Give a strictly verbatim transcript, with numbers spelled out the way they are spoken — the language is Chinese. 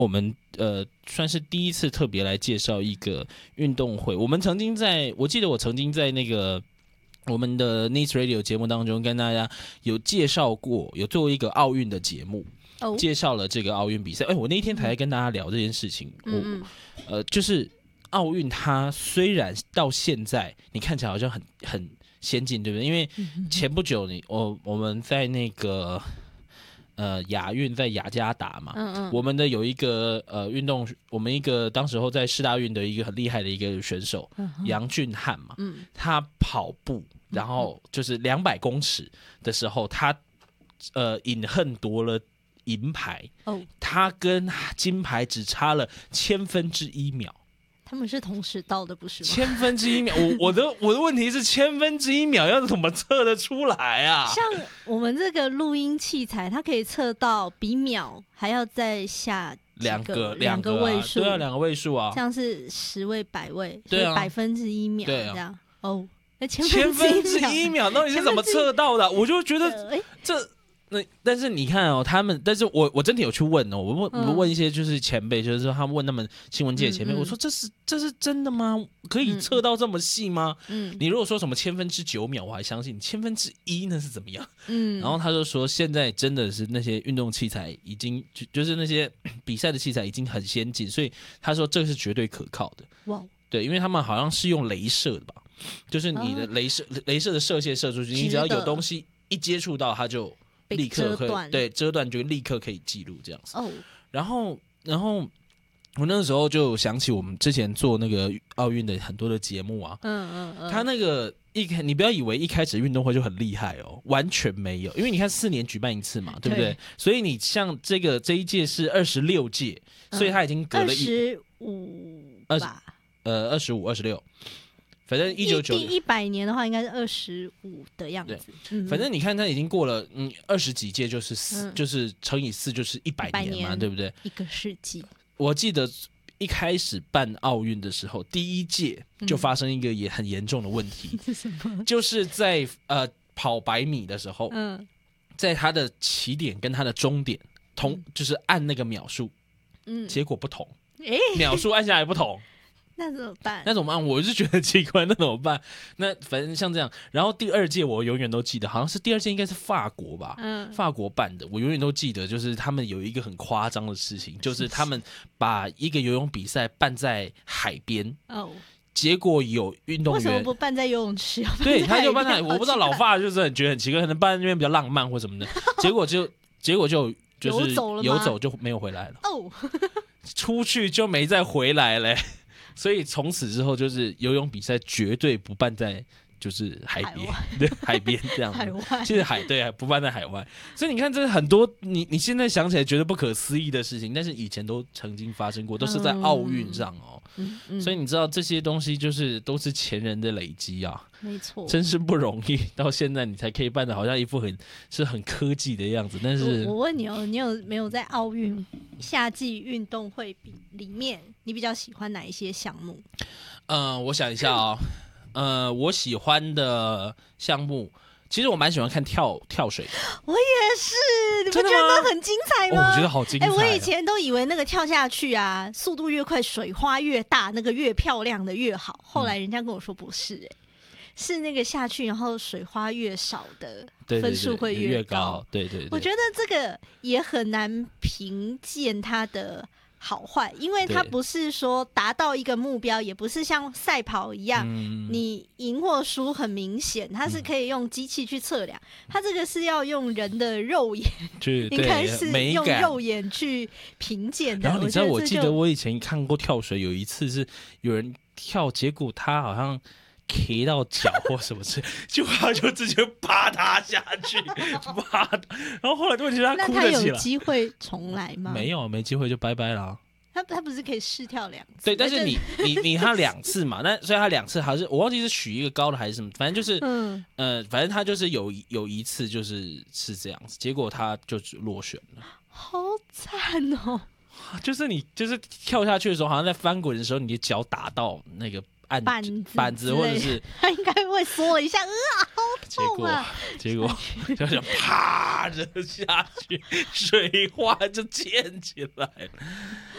我们呃算是第一次特别来介绍一个运动会。我们曾经在，我记得我曾经在那个我们的 Nice Radio 节目当中跟大家有介绍过，有做一个奥运的节目。Oh. 介绍了这个奥运比赛，哎，我那一天才跟大家聊这件事情。嗯我呃，就是奥运它虽然到现在你看起来好像很很先进，对不对？因为前不久你我我们在那个呃亚运在雅加达嘛，嗯嗯我们的有一个呃运动，我们一个当时候在世大运的一个很厉害的一个选手、嗯、杨俊翰嘛，嗯、他跑步，然后就是两百公尺的时候，他呃饮恨夺了。银牌、oh. 他跟金牌只差了千分之一秒， 他们是同时到的不是吗？ 千分之一秒，我我的我的问题是千分之一秒要怎么测得出来啊？ 像我们这个录音器材，它可以测到比秒还要再下两个两个位数， 对啊，两个位数啊， 像是十位、百位， 对啊， 百分之一秒这样。哦、 啊，千分之一秒到底是怎么测到的？我就觉得这。那但是你看哦，他们，但是我我真的有去问哦，我问、嗯、我问一些就是前辈，就是说他们问他们新闻界的前辈，嗯嗯我说这是这是真的吗？可以测到这么细吗？嗯，你如果说什么千分之九秒，我还相信，千分之一那是怎么样？嗯，然后他就说现在真的是那些运动器材已经就就是那些比赛的器材已经很先进，所以他说这是绝对可靠的。哇，对，因为他们好像是用雷射的吧，就是你的雷射、哦、雷射的射线射出去，你只要有东西一接触到，它就。立刻可以对遮断，就立刻可以记录这样子。哦，然后然后我那个时候就想起我们之前做那个奥运的很多的节目啊，嗯嗯嗯，他那个一你不要以为一开始运动会就很厉害哦，完全没有，因为你看四年举办一次嘛，对不对？对，所以你像这个这一届是二十六届，所以他已经隔了二十五吧， 呃二十五二十六。反正一九九第一百年的话，应该是二十五的样子。 嗯、反正你看，它已经过了嗯二十几届，就是四、嗯，就是乘以四，就是一百年嘛，对不对？ 一个世纪。 我记得一开始办奥运的时候，第一届就发生一个也很严重的问题， 是什么？ 就是在呃跑百米的时候，嗯，在它的起点跟它的终点同，嗯、就是按那个秒数，嗯，结果不同，欸、秒数按下来不同。 那怎么办？ 那怎么办？我是觉得奇怪，那怎么办？那反正像这样，然后第二届我永远都记得，好像是第二届应该是法国吧，嗯，法国办的，我永远都记得，就是他们有一个很夸张的事情，就是他们把一个游泳比赛办在海边，哦，结果有运动员为什么不办在游泳池？ 对，他就办在，我不知道老法就是很觉得很奇怪，可能办在那边比较浪漫或什么的，结果就结果就就是游走就没有回来了，哦，出去就没再回来嘞。所以从此之后，就是游泳比赛绝对不办在就是海边，对海边这样子。 海外其实海对不办在海外，所以你看，这很多你你现在想起来觉得不可思议的事情，但是以前都曾经发生过，都是在奥运上哦。嗯嗯、所以你知道这些东西就是都是前人的累积啊， 没错， 真是不容易。到现在你才可以办的好像一副很是很科技的样子，但是我, 我问你哦，你有没有在奥运夏季运动会里面，你比较喜欢哪一些项目？ 呃，我想一下哦。呃，我喜欢的项目，其实我蛮喜欢看跳跳水的。 我也是，你不觉得很精彩吗？ 哦、我觉得好精彩、啊。哎、 欸，我以前都以为那个跳下去啊，速度越快，水花越大，那个越漂亮的越好。后来人家跟我说不是、欸，哎、嗯，是那个下去，然后水花越少的分数会越高。 对 对, 对, 对, 对, 对， 我觉得这个也很难评鉴它的好坏，因为它不是说达到一个目标，也不是像赛跑一样、嗯、你赢或输很明显，它是可以用机器去测量、嗯、它这个是要用人的肉眼应该是用肉眼去评鉴的。 然后你知道 我, 我记得我以前看过跳水，有一次是有人跳，结果他好像K 到脚或什么事，结果他就直接啪嗒下去，啪，然后後來問題他哭了起來。 那他有機會重來嗎？ 沒有，沒機會就拜拜了。 他他不是可以試跳兩次？ 對，但是你你你他兩次嘛，那所以他兩次還是我忘記是取一個高的還是什麼，反正就是嗯呃，反正他就是有有一次就是是這樣子，結果他就落選了。 好慘哦！ 就是你就是跳下去的時候，好像在翻滾的時候，你的腳打到那個。按板子板子或者是他应该会缩了一下，啊，好痛啊！ 结果结果就啪着下去，水花就溅起来了。